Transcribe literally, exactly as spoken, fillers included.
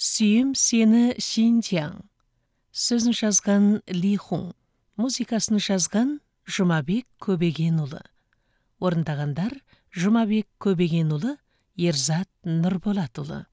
Сүйем сені Шинжяң. Сөзін жазған Ли Хун, музыкасын жазған Жұмабек Көбегенұлы. Орындағандар Жұмабек Көбегенұлы, Ерзат Нұрболатұлы.